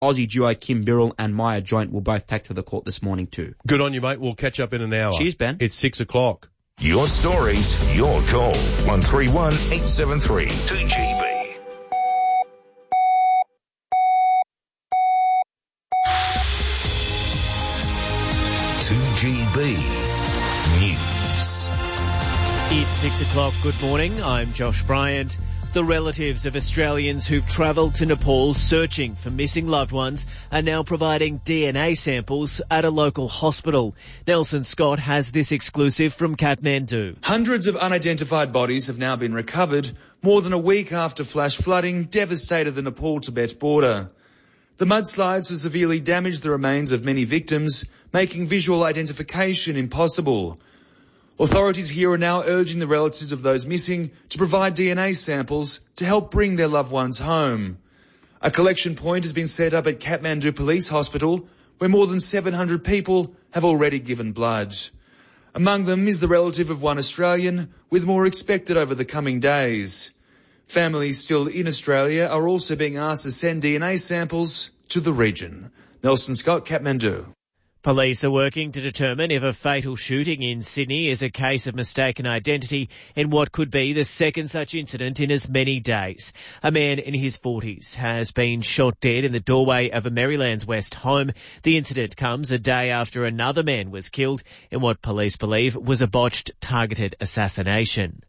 Aussie duo Kim Birrell and Maya Joint will both take to the court this morning too. Good on you, mate. We'll catch up in an hour. Cheers, Ben. It's 6 o'clock. Your stories, your call. 131 873 2GB. GB News. It's 6 o'clock. Good morning. I'm Josh Bryant. The relatives of Australians who've travelled to Nepal searching for missing loved ones are now providing DNA samples at a local hospital. Nelson Scott has this exclusive from Kathmandu. Hundreds of unidentified bodies have now been recovered more than a week after flash flooding devastated the Nepal-Tibet border. The mudslides have severely damaged the remains of many victims, making visual identification impossible. Authorities here are now urging the relatives of those missing to provide DNA samples to help bring their loved ones home. A collection point has been set up at Kathmandu Police Hospital, where more than 700 people have already given blood. Among them is the relative of one Australian, with more expected over the coming days. Families still in Australia are also being asked to send DNA samples to the region. Nelson Scott, Kathmandu. Police are working to determine if a fatal shooting in Sydney is a case of mistaken identity in what could be the second such incident in as many days. A man in his 40s has been shot dead in the doorway of a Maryland's West home. The incident comes a day after another man was killed in what police believe was a botched targeted assassination.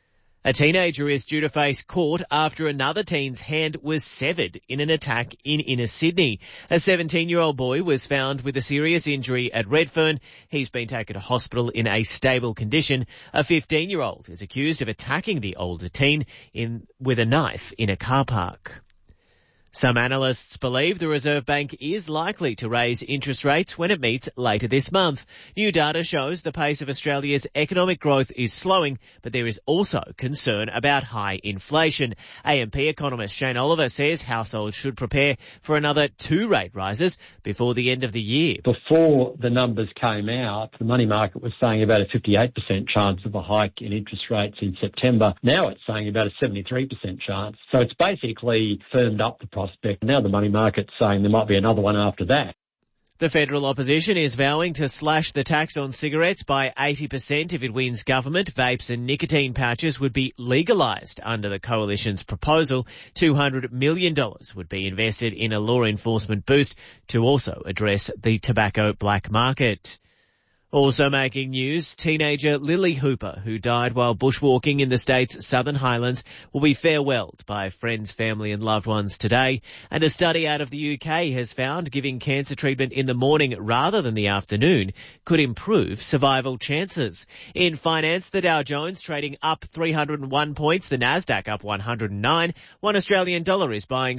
A teenager is due to face court after another teen's hand was severed in an attack in inner Sydney. A 17-year-old boy was found with a serious injury at Redfern. He's been taken to hospital in a stable condition. A 15-year-old is accused of attacking the older teen with a knife in a car park. Some analysts believe the Reserve Bank is likely to raise interest rates when it meets later this month. New data shows the pace of Australia's economic growth is slowing, but there is also concern about high inflation. AMP economist Shane Oliver says households should prepare for another 2 rate rises before the end of the year. Before the numbers came out, the money market was saying about a 58% chance of a hike in interest rates in September. Now it's saying about a 73% chance. So it's basically firmed up the prospect. Now the money market's saying there might be another one after that. The federal opposition is vowing to slash the tax on cigarettes by 80% if it wins government. Vapes and nicotine pouches would be legalised under the coalition's proposal. $200 million would be invested in a law enforcement boost to also address the tobacco black market. Also making news, teenager Lily Hooper, who died while bushwalking in the state's Southern Highlands, will be farewelled by friends, family and loved ones today. And a study out of the UK has found giving cancer treatment in the morning rather than the afternoon could improve survival chances. In finance, the Dow Jones trading up 301 points, the Nasdaq up 109. $1 Australian is buying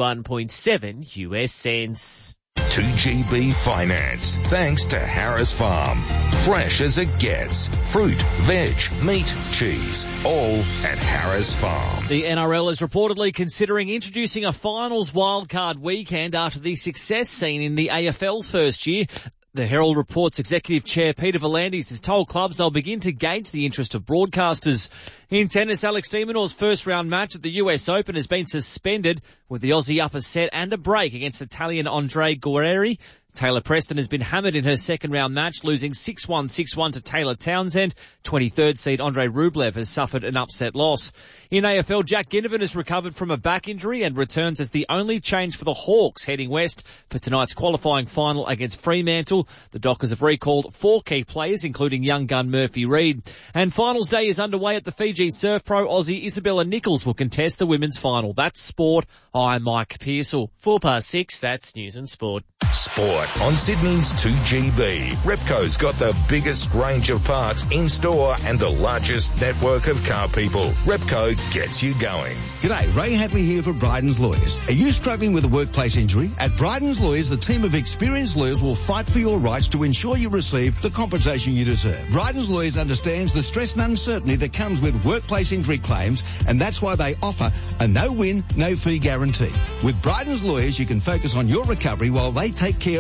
71.7 US cents. 2GB Finance. Thanks to Harris Farm. Fresh as it gets. Fruit, veg, meat, cheese. All at Harris Farm. The NRL is reportedly considering introducing a finals wildcard weekend after the success seen in the AFL's first year. The Herald reports Executive Chair Peter V'landys has told clubs they'll begin to gauge the interest of broadcasters. In tennis, Alex de Minaur's first round match at the US Open has been suspended with the Aussie up a set and a break against Italian Andre Guerrieri. Taylor Preston has been hammered in her second round match, losing 6-1, 6-1 to Taylor Townsend. 23rd seed Andrei Rublev has suffered an upset loss. In AFL, Jack Ginnivan has recovered from a back injury and returns as the only change for the Hawks heading west for tonight's qualifying final against Fremantle. The Dockers have recalled 4 key players, including young gun Murphy Reid. And finals day is underway at the Fiji Surf Pro. Aussie Isabella Nichols will contest the women's final. That's sport. I'm Mike Pearsall. 6:04, that's news and sport. Sport on Sydney's 2GB. Repco's got the biggest range of parts in store and the largest network of car people. Repco gets you going. G'day, Ray Hatley here for Bryden's Lawyers. Are you struggling with a workplace injury? At Bryden's Lawyers, the team of experienced lawyers will fight for your rights to ensure you receive the compensation you deserve. Bryden's Lawyers understands the stress and uncertainty that comes with workplace injury claims, and that's why they offer a no-win, no-fee guarantee. With Bryden's Lawyers, you can focus on your recovery while they take care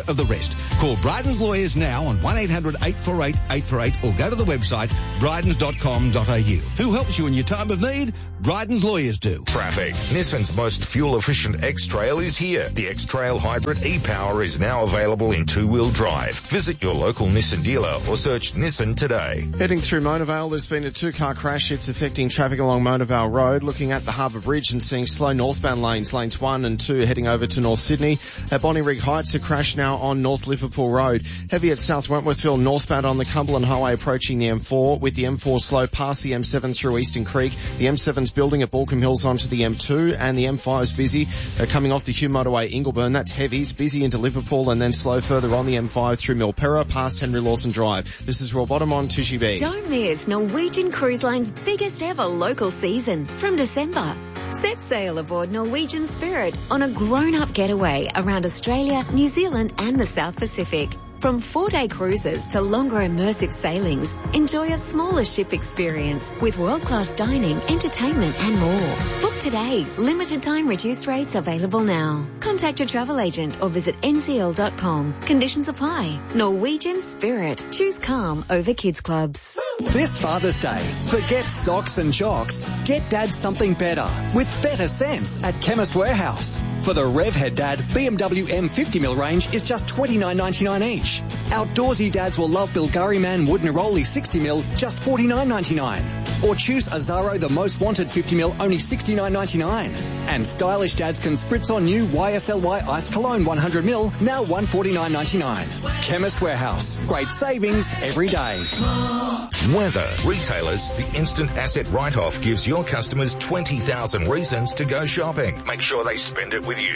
of the rest. Call Bryden's Lawyers now on 1-800-848-848 or go to the website brydens.com.au. Who helps you in your time of need? Bryden's Lawyers do. Traffic. Nissan's most fuel-efficient X-Trail is here. The X-Trail Hybrid e-Power is now available in two-wheel drive. Visit your local Nissan dealer or search Nissan today. Heading through Mona Vale, there's been a two-car crash. It's affecting traffic along Mona Vale Road. Looking at the Harbour Bridge and seeing slow northbound lanes 1 and 2 heading over to North Sydney. At Bonnyrigg Heights, a crash now on North Liverpool Road. Heavy at South Wentworthville northbound on the Cumberland Highway approaching the M4, with the M4 slow past the M7 through Eastern Creek. The M7's building at Balcombe Hills onto the M2, and the M5's busy coming off the Hume Motorway Ingleburn. That's heavy. It's busy into Liverpool and then slow further on the M5 through Milperra past Henry Lawson Drive. This is Royal Bottom on Tishy B. Don't miss Norwegian Cruise Line's biggest ever local season from December. Set sail aboard Norwegian Spirit on a grown-up getaway around Australia, New Zealand and the South Pacific. From 4-day cruises to longer immersive sailings, enjoy a smaller ship experience with world-class dining, entertainment and more. Book today. Limited time reduced rates available now. Contact your travel agent or visit ncl.com. Conditions apply. Norwegian Spirit. Choose calm over kids clubs. This Father's Day, forget socks and jocks. Get Dad something better with better sense at Chemist Warehouse. For the Revhead Dad BMW M50mm range is just $29.99 each. Outdoorsy dads will love Bilgari Man Wood Neroli 60mm, just $49.99. Or choose Azaro the Most Wanted 50mm, only $69.99. And stylish dads can spritz on new YSLY Ice Cologne 100ml, now $149.99. Chemist Warehouse. Great savings every day. Weather. Retailers, the instant asset write-off gives your customers 20,000 reasons to go shopping. Make sure they spend it with you.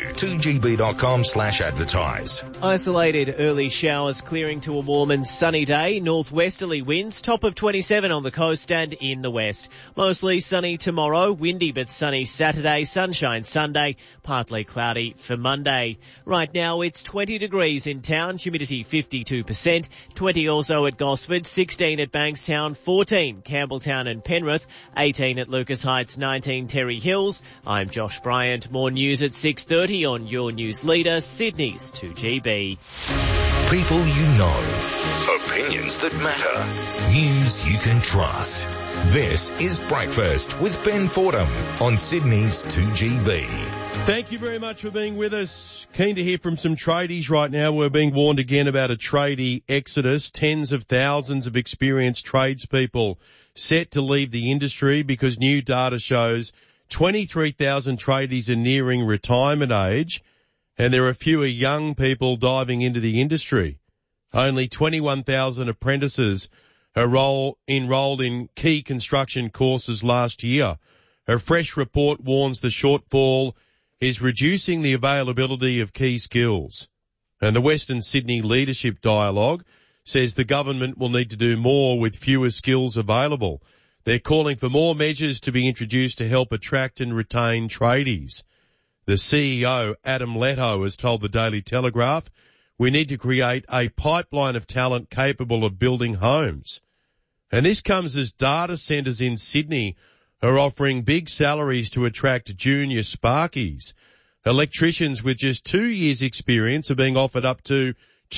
2gb.com/advertise. Isolated early showers clearing to a warm and sunny day. Northwesterly winds, top of 27 on the coast and in the west. Mostly sunny tomorrow, windy but sunny Saturday, sunshine Sunday, partly cloudy for Monday. Right now it's 20 degrees in town, humidity 52%, 20 also at Gosford, 16 at Bankstown, 14 Campbelltown and Penrith, 18 at Lucas Heights, 19 Terry Hills. I'm Josh Bryant. More news at 6:30 on your news leader, Sydney's 2GB. People you know. Opinions that matter. News you can trust. This is Breakfast with Ben Fordham on Sydney's 2GB. Thank you very much for being with us. Keen to hear from some tradies right now. We're being warned again about a tradie exodus. Tens of thousands of experienced tradespeople set to leave the industry because new data shows 23,000 tradies are nearing retirement age, and there are fewer young people diving into the industry. Only 21,000 apprentices are enrolled in key construction courses last year. A fresh report warns the shortfall is reducing the availability of key skills. And the Western Sydney Leadership Dialogue says the government will need to do more with fewer skills available. They're calling for more measures to be introduced to help attract and retain tradies. The CEO, Adam Leto, has told the Daily Telegraph, we need to create a pipeline of talent capable of building homes. And this comes as data centres in Sydney are offering big salaries to attract junior sparkies. Electricians with just 2 years' experience are being offered up to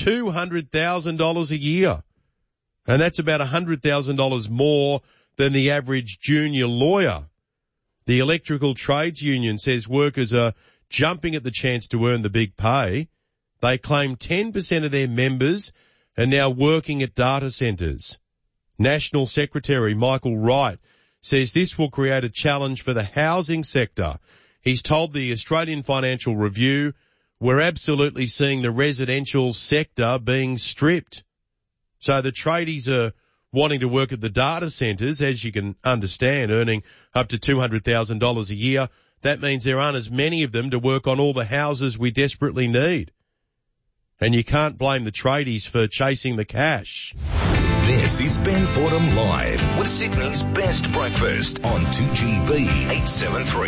$200,000 a year. And that's about $100,000 more than the average junior lawyer. The Electrical Trades Union says workers are jumping at the chance to earn the big pay. They claim 10% of their members are now working at data centres. National Secretary Michael Wright says this will create a challenge for the housing sector. He's told the Australian Financial Review, we're absolutely seeing the residential sector being stripped. So the tradies are wanting to work at the data centres, as you can understand, earning up to $200,000 a year. That means there aren't as many of them to work on all the houses we desperately need. And you can't blame the tradies for chasing the cash. This is Ben Fordham Live with Sydney's best breakfast on 2GB 873.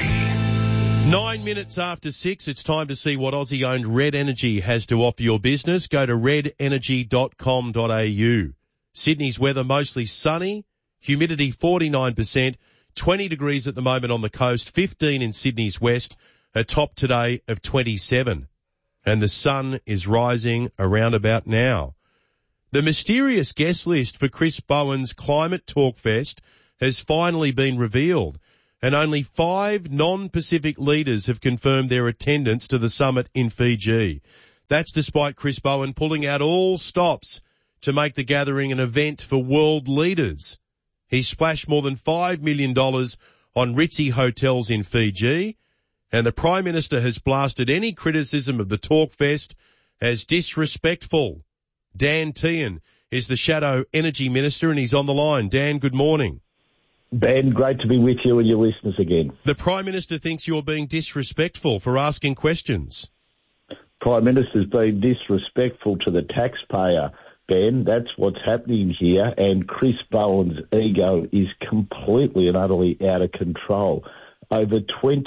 9 minutes after 6, it's time to see what Aussie-owned Red Energy has to offer your business. Go to redenergy.com.au. Sydney's weather mostly sunny, humidity 49%, 20 degrees at the moment on the coast, 15 in Sydney's west, a top today of 27. and the sun is rising around about now. The mysterious guest list for Chris Bowen's Climate Talk Fest has finally been revealed, and only 5 non-Pacific leaders have confirmed their attendance to the summit in Fiji. That's despite Chris Bowen pulling out all stops to make the gathering an event for world leaders. He splashed more than $5 million on ritzy hotels in Fiji, and the Prime Minister has blasted any criticism of the Talkfest as disrespectful. Dan Tehan is the Shadow Energy Minister, and he's on the line. Dan, good morning. Ben, great to be with you and your listeners again. The Prime Minister thinks you're being disrespectful for asking questions. Prime Minister's been disrespectful to the taxpayer, Ben. That's what's happening here, and Chris Bowen's ego is completely and utterly out of control. Over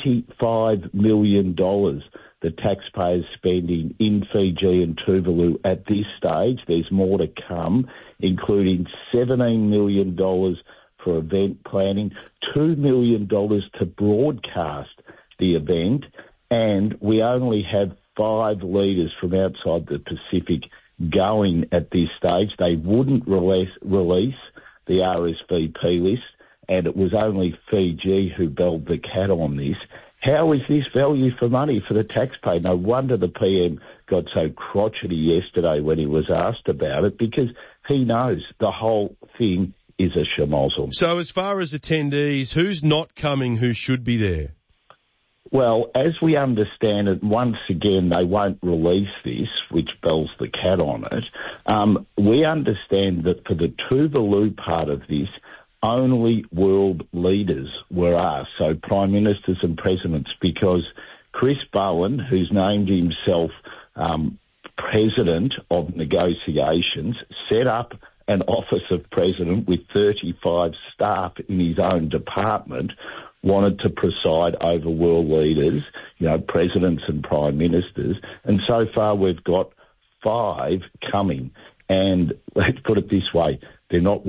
$25 million the taxpayers spending in Fiji and Tuvalu at this stage. There's more to come, including $17 million for event planning, $2 million to broadcast the event, and we only have 5 leaders from outside the Pacific going at this stage. They wouldn't release the RSVP list, and it was only Fiji who belled the cat on this. How is this value for money for the taxpayer? No wonder the PM got so crotchety yesterday when he was asked about it, because he knows the whole thing is a schmozzle. So as far as attendees, who's not coming who should be there? Well, as we understand it, once again, they won't release this, which bells the cat on it. We understand that for the Tuvalu part of this, only world leaders were asked, so prime ministers and presidents, because Chris Bowen, who's named himself president of negotiations, set up an office of president with 35 staff in his own department, wanted to preside over world leaders, presidents and prime ministers, and so far we've got 5 coming. And let's put it this way, they're not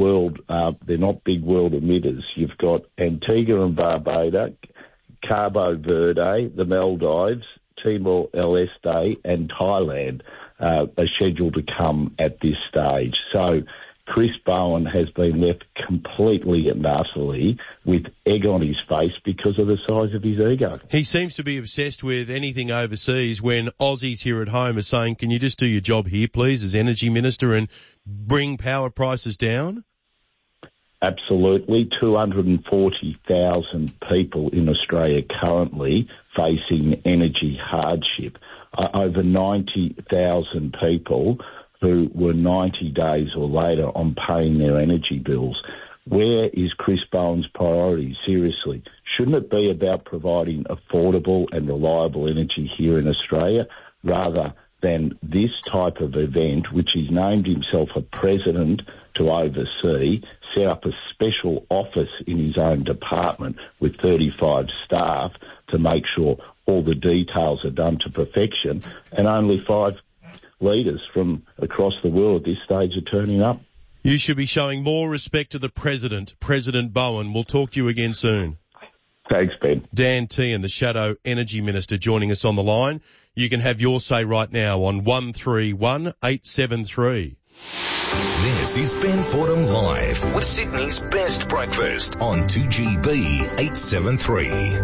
big world emitters. You've got Antigua and Barbuda, Cabo Verde, the Maldives, Timor-Leste and Thailand are scheduled to come at this stage. So Chris Bowen has been left completely and utterly with egg on his face because of the size of his ego. He seems to be obsessed with anything overseas when Aussies here at home are saying, can you just do your job here, please, as Energy Minister and bring power prices down? Absolutely. 240,000 people in Australia currently facing energy hardship. Over 90,000 people who were 90 days or later on paying their energy bills. Where is Chris Bowen's priority? Seriously, shouldn't it be about providing affordable and reliable energy here in Australia rather than this type of event, which he's named himself a president to oversee, set up a special office in his own department with 35 staff to make sure all the details are done to perfection, and only 5 leaders from across the world at this stage are turning up. You should be showing more respect to the President, President Bowen. We'll talk to you again soon. Thanks, Ben. Dan Tehan, the Shadow Energy Minister, joining us on the line. You can have your say right now on 131873. This is Ben Fordham Live with Sydney's best breakfast on 2GB 873.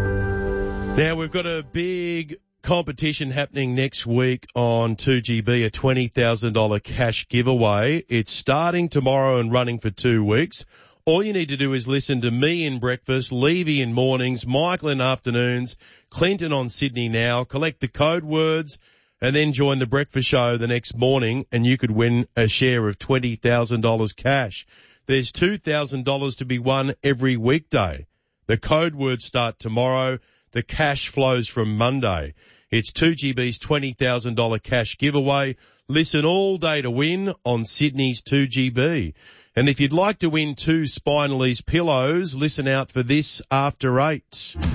Now we've got a big competition happening next week on 2GB, a $20,000 cash giveaway. It's starting tomorrow and running for 2 weeks. All you need to do is listen to me in breakfast, Levy in mornings, Michael in afternoons, Clinton on Sydney Now, collect the code words, and then join the breakfast show the next morning, and you could win a share of $20,000 cash. There's $2,000 to be won every weekday. The code words start tomorrow. The cash flows from Monday. It's 2GB's $20,000 cash giveaway. Listen all day to win on Sydney's 2GB. And if you'd like to win 2 Spinally's pillows, listen out for this after 8.